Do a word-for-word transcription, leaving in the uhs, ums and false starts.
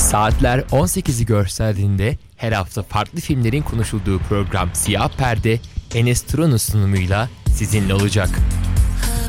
Saatler on sekizi görseldiğinde her hafta farklı filmlerin konuşulduğu program Siyah Perde, Enes Turan'ın sunumuyla sizinle olacak.